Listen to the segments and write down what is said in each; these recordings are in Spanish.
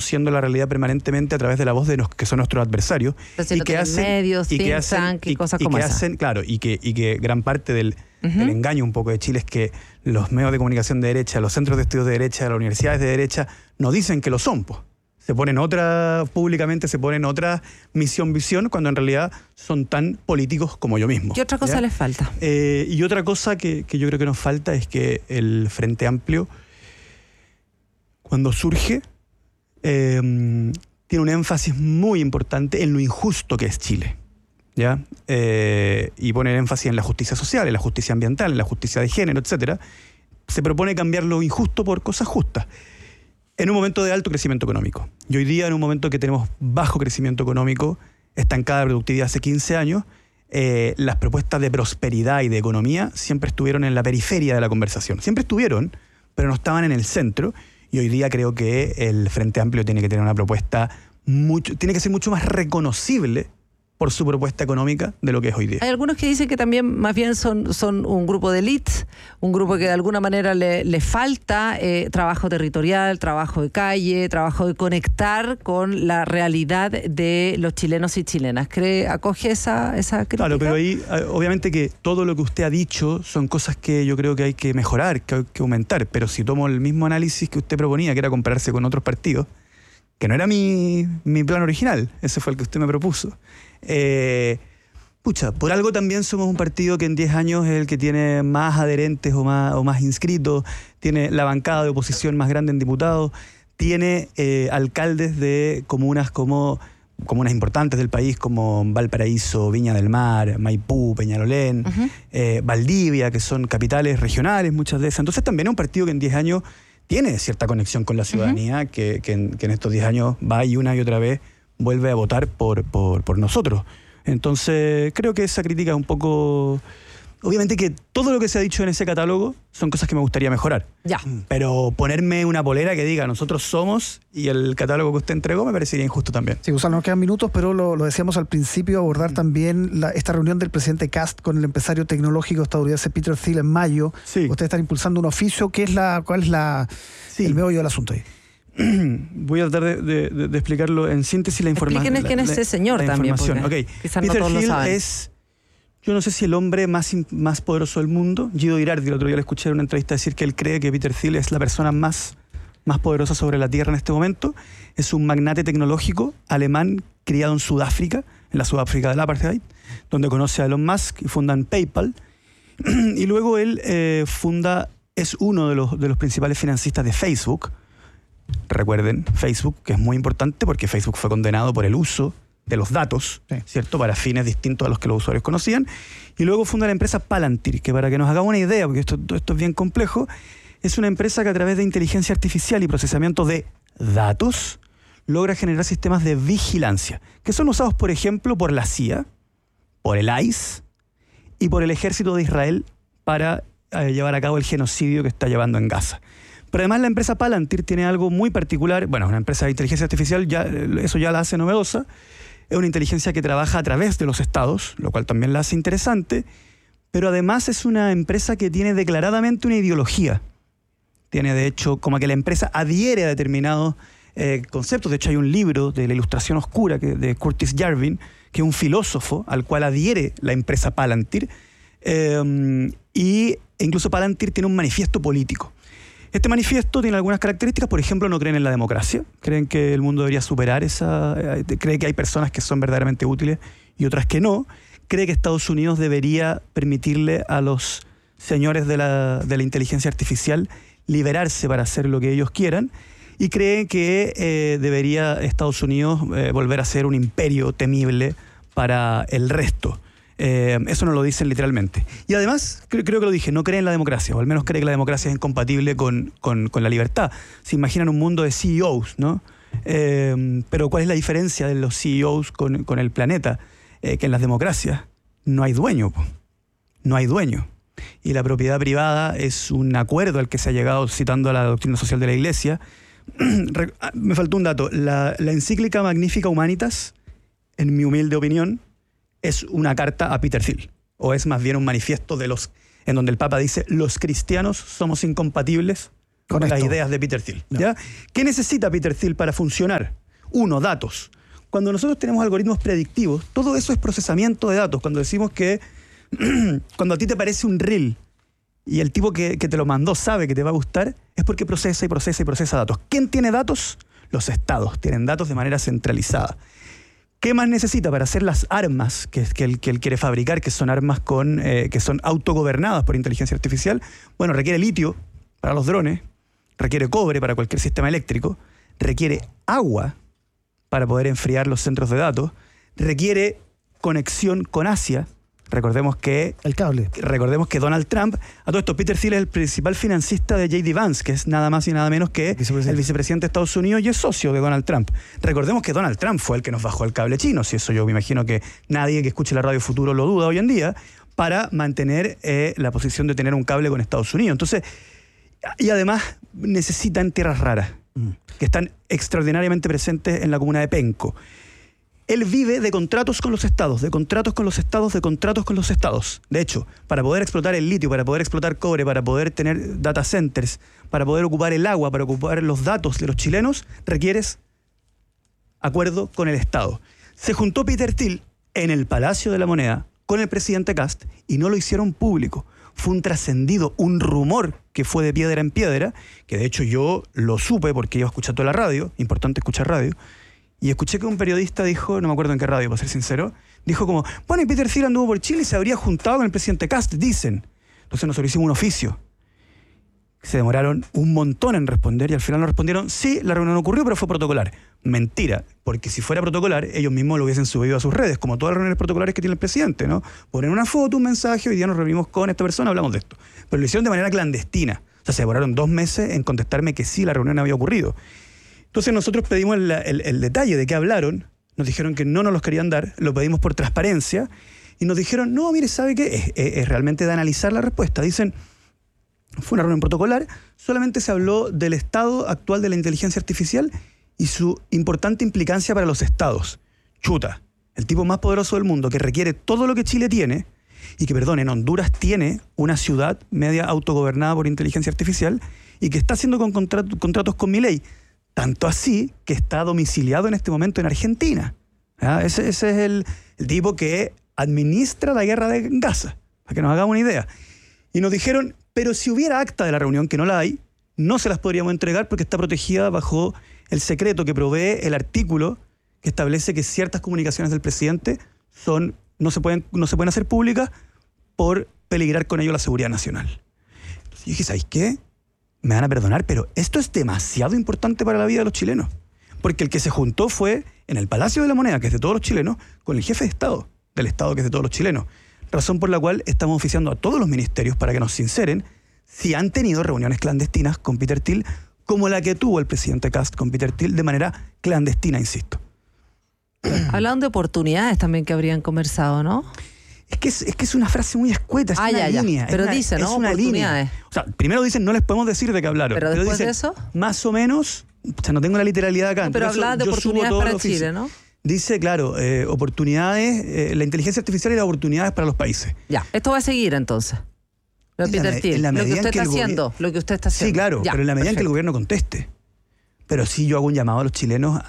conociendo la realidad permanentemente a través de la voz de los que son nuestros adversarios. Entonces, y que hacen medios, think tank y cosas como esa. Claro, y que gran parte del engaño un poco de Chile es que los medios de comunicación de derecha, los centros de estudios de derecha, las universidades de derecha, no dicen que lo son, pues. Públicamente se ponen otra visión, cuando en realidad son tan políticos como yo mismo. ¿Qué otra cosa les falta? Y otra cosa que yo creo que nos falta es que el Frente Amplio, cuando surge, tiene un énfasis muy importante en lo injusto que es Chile, ¿ya? Y pone énfasis en la justicia social, en la justicia ambiental, en la justicia de género, etc. Se propone cambiar lo injusto por cosas justas, en un momento de alto crecimiento económico. Y hoy día, en un momento que tenemos bajo crecimiento económico, estancada productividad hace 15 años, las propuestas de prosperidad y de economía siempre estuvieron en la periferia de la conversación. Siempre estuvieron, pero no estaban en el centro. Y hoy día creo que el Frente Amplio tiene que tener una propuesta tiene que ser mucho más reconocible por su propuesta económica de lo que es hoy día. Hay algunos que dicen que también más bien son un grupo de élite, un grupo que de alguna manera le falta trabajo territorial, trabajo de calle, trabajo de conectar con la realidad de los chilenos y chilenas. ¿Acoge esa crítica? Claro, pero ahí obviamente que todo lo que usted ha dicho son cosas que yo creo que hay que mejorar, que hay que aumentar, pero si tomo el mismo análisis que usted proponía, que era compararse con otros partidos, que no era mi plan original, ese fue el que usted me propuso. Por algo también somos un partido que en 10 años es el que tiene más adherentes o más inscritos, tiene la bancada de oposición más grande en diputados, tiene alcaldes de comunas comunas importantes del país como Valparaíso, Viña del Mar, Maipú, Peñalolén, Valdivia, que son capitales regionales, muchas de esas. Entonces también es un partido que en 10 años tiene cierta conexión con la ciudadanía, que en estos 10 años va y una y otra vez vuelve a votar por nosotros. Entonces, creo que esa crítica es un poco... Obviamente que todo lo que se ha dicho en ese catálogo son cosas que me gustaría mejorar. Ya. Pero ponerme una polera que diga nosotros somos y el catálogo que usted entregó me parecería injusto también. Sí, Gonzalo, nos quedan minutos, pero lo decíamos al principio, abordar también esta reunión del presidente Kast con el empresario tecnológico estadounidense Peter Thiel en mayo. Sí. Ustedes están impulsando un oficio. ¿Cuál es el meollo del asunto ahí? Voy a tratar de explicarlo en síntesis la información. Explíquenos quién es ese señor también. Okay. Quizás Peter no todos Thiel lo saben. es, yo no sé si el hombre más poderoso del mundo. Guido Girardi, el otro día le escuché en una entrevista decir que él cree que Peter Thiel es la persona más poderosa sobre la Tierra en este momento. Es un magnate tecnológico alemán criado en Sudáfrica, en la Sudáfrica del apartheid, donde conoce a Elon Musk y fundan PayPal. Y luego él es uno de los principales financistas de Facebook. Recuerden, Facebook, que es muy importante porque Facebook fue condenado por el uso de los datos, sí, ¿cierto?, para fines distintos a los que los usuarios conocían. Y luego funda la empresa Palantir, que para que nos hagamos una idea, porque esto es bien complejo, es una empresa que a través de inteligencia artificial y procesamiento de datos logra generar sistemas de vigilancia, que son usados, por ejemplo, por la CIA, por el ICE y por el ejército de Israel para llevar a cabo el genocidio que está llevando en Gaza. Pero además la empresa Palantir tiene algo muy particular. Bueno, una empresa de inteligencia artificial, eso ya la hace novedosa. Es una inteligencia que trabaja a través de los estados, lo cual también la hace interesante. Pero además es una empresa que tiene declaradamente una ideología. Tiene, de hecho, como que la empresa adhiere a determinados conceptos. De hecho, hay un libro de la Ilustración Oscura de Curtis Yarvin, que es un filósofo al cual adhiere la empresa Palantir. E incluso Palantir tiene un manifiesto político. Este manifiesto tiene algunas características. Por ejemplo, no creen en la democracia. Creen que el mundo debería superar cree que hay personas que son verdaderamente útiles y otras que no. Cree que Estados Unidos debería permitirle a los señores de la inteligencia artificial liberarse para hacer lo que ellos quieran. Y cree que debería Estados Unidos volver a ser un imperio temible para el resto. Eso no lo dicen literalmente. Y además, creo que lo dije, no cree en la democracia, o al menos cree que la democracia es incompatible con la libertad. Se imaginan un mundo de CEOs, ¿no? Pero ¿cuál es la diferencia de los CEOs con el planeta? Que en las democracias no hay dueño. No hay dueño. Y la propiedad privada es un acuerdo al que se ha llegado, citando a la doctrina social de la Iglesia. Me faltó un dato. La encíclica Magnifica Humanitas, en mi humilde opinión, es una carta a Peter Thiel, o es más bien un manifiesto en donde el Papa dice: los cristianos somos incompatibles con las ideas de Peter Thiel. No. ¿Ya? ¿Qué necesita Peter Thiel para funcionar? 1, datos. Cuando nosotros tenemos algoritmos predictivos, todo eso es procesamiento de datos. Cuando decimos que cuando a ti te parece un reel y el tipo que te lo mandó sabe que te va a gustar, es porque procesa y procesa y procesa datos. ¿Quién tiene datos? Los estados tienen datos de manera centralizada. ¿Qué más necesita para hacer las armas que él quiere fabricar, que son armas que son autogobernadas por inteligencia artificial? Bueno, requiere litio para los drones, requiere cobre para cualquier sistema eléctrico, requiere agua para poder enfriar los centros de datos, requiere conexión con Asia. Recordemos que Donald Trump, a todo esto, Peter Thiel es el principal financista de J.D. Vance, que es nada más y nada menos que el vicepresidente de Estados Unidos y es socio de Donald Trump. Recordemos que Donald Trump fue el que nos bajó el cable chino, si eso yo me imagino que nadie que escuche la Radio Futuro lo duda hoy en día, para mantener la posición de tener un cable con Estados Unidos. Entonces, y además necesitan tierras raras, que están extraordinariamente presentes en la comuna de Penco. Él vive de contratos con los estados, de contratos con los estados, de contratos con los estados. De hecho, para poder explotar el litio, para poder explotar cobre, para poder tener data centers, para poder ocupar el agua, para ocupar los datos de los chilenos, requieres acuerdo con el Estado. Se juntó Peter Thiel en el Palacio de la Moneda con el presidente Kast y no lo hicieron público. Fue un trascendido, un rumor que fue de piedra en piedra, que de hecho yo lo supe porque iba escuchando la radio, importante escuchar radio, y escuché que un periodista dijo, no me acuerdo en qué radio, para ser sincero, dijo como, bueno, y Peter Thiel anduvo por Chile y se habría juntado con el presidente Kast, dicen. Entonces nosotros hicimos un oficio. Se demoraron un montón en responder y al final nos respondieron, sí, la reunión ocurrió, pero fue protocolar. Mentira, porque si fuera protocolar, ellos mismos lo hubiesen subido a sus redes, como todas las reuniones protocolares que tiene el presidente, ¿no? Ponen una foto, un mensaje, hoy día nos reunimos con esta persona, hablamos de esto. Pero lo hicieron de manera clandestina. O sea, se demoraron 2 meses en contestarme que sí, la reunión había ocurrido. Entonces nosotros pedimos el detalle de qué hablaron, nos dijeron que no nos los querían dar, lo pedimos por transparencia, y nos dijeron, no, mire, ¿sabe qué? Es realmente de analizar la respuesta. Dicen, fue una reunión protocolar, solamente se habló del estado actual de la inteligencia artificial y su importante implicancia para los estados. Chuta, el tipo más poderoso del mundo, que requiere todo lo que Chile tiene, y que, perdón, en Honduras tiene una ciudad media autogobernada por inteligencia artificial, y que está haciendo contratos con Milei. Tanto así que está domiciliado en este momento en Argentina. ¿Ya? Ese es el tipo que administra la guerra de Gaza, para que nos hagamos una idea. Y nos dijeron, pero si hubiera acta de la reunión, que no la hay, no se las podríamos entregar porque está protegida bajo el secreto que provee el artículo que establece que ciertas comunicaciones del presidente no se pueden hacer públicas por peligrar con ello la seguridad nacional. Entonces yo dije, ¿sabéis qué? Me van a perdonar, pero esto es demasiado importante para la vida de los chilenos. Porque el que se juntó fue en el Palacio de la Moneda, que es de todos los chilenos, con el jefe de Estado, del Estado, que es de todos los chilenos. Razón por la cual estamos oficiando a todos los ministerios para que nos sinceren si han tenido reuniones clandestinas con Peter Thiel, como la que tuvo el presidente Kast con Peter Thiel, de manera clandestina, insisto. Hablaron de oportunidades también que habrían conversado, ¿no? Es que es una frase muy escueta, es una línea. Pero dice, ¿no? Es una línea. O sea, primero dicen, no les podemos decir de qué hablaron. Pero después dicen, de eso, más o menos, o sea, no tengo la literalidad acá. No, pero hablaba de oportunidades para Chile, ¿no? Dice, claro, oportunidades, la inteligencia artificial y las oportunidades para los países. Ya, esto va a seguir entonces. Lo de Peter Thiel, lo que usted está haciendo, lo que usted está haciendo. Sí, claro, ya, pero en la medida en que el gobierno conteste. Pero sí yo hago un llamado a los chilenos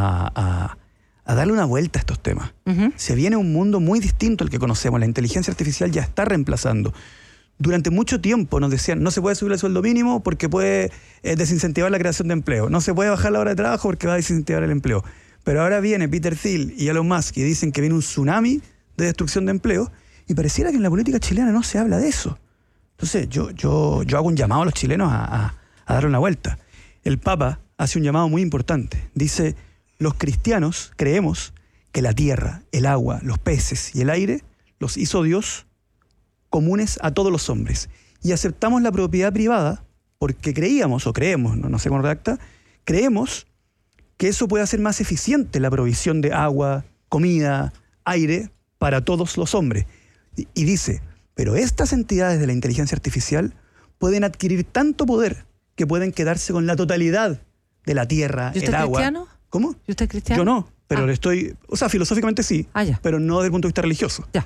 a darle una vuelta a estos temas. Se viene un mundo muy distinto al que conocemos. La inteligencia artificial ya está reemplazando. Durante mucho tiempo nos decían, no se puede subir el sueldo mínimo porque puede desincentivar la creación de empleo. No se puede bajar la hora de trabajo porque va a desincentivar el empleo. Pero ahora viene Peter Thiel y Elon Musk y dicen que viene un tsunami de destrucción de empleo y pareciera que en la política chilena no se habla de eso. Entonces yo hago un llamado a los chilenos a darle una vuelta. El Papa hace un llamado muy importante. Dice, los cristianos creemos que la tierra, el agua, los peces y el aire los hizo Dios comunes a todos los hombres. Y aceptamos la propiedad privada porque creíamos, o creemos, no sé cómo redacta, creemos que eso puede hacer más eficiente la provisión de agua, comida, aire para todos los hombres. Y dice, pero estas entidades de la inteligencia artificial pueden adquirir tanto poder que pueden quedarse con la totalidad de la tierra, el agua. ¿Y usted es cristiano? ¿Cómo? ¿Y usted es cristiano? Yo no, pero estoy, o sea, filosóficamente sí, pero no desde el punto de vista religioso. Ya.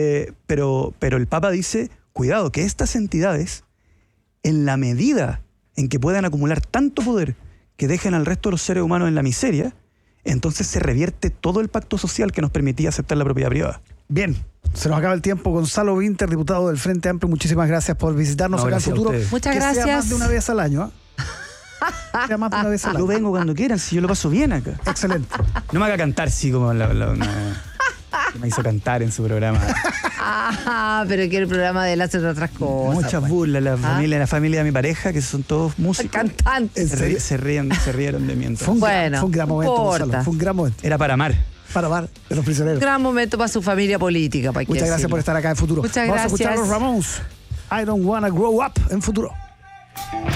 Pero el Papa dice, cuidado, que estas entidades, en la medida en que puedan acumular tanto poder que dejen al resto de los seres humanos en la miseria, entonces se revierte todo el pacto social que nos permitía aceptar la propiedad privada. Bien, se nos acaba el tiempo. Gonzalo Winter, diputado del Frente Amplio, muchísimas gracias por visitarnos acá en Futuro. Muchas que gracias. sea más de una vez al año, sea más de una vez al año. Yo vengo cuando quieran, si yo lo paso bien acá. Excelente. No me haga cantar, sí, como que me hizo cantar en su programa. Pero que el programa de él hace otras cosas. Muchas pues. burlas, la familia de mi pareja, que son todos músicos. Cantantes. Se rieron de mí entonces. Fue un Bueno, gran momento, importa. Gonzalo. Fue un gran momento Era para amar. para amar de los prisioneros. Gran momento para su familia política. Muchas gracias por estar acá en Futuro. Muchas Vamos a escuchar a gracias. los Ramones. I don't wanna grow up en Futuro.